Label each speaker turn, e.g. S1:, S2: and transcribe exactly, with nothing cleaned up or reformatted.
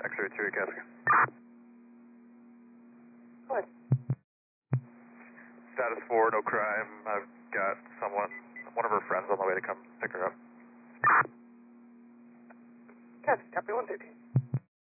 S1: X-ray two, Casca.
S2: What?
S1: Status four, no crime. I've got someone, one of her friends on the way to come pick her up.
S2: Copy, copy one thirteen.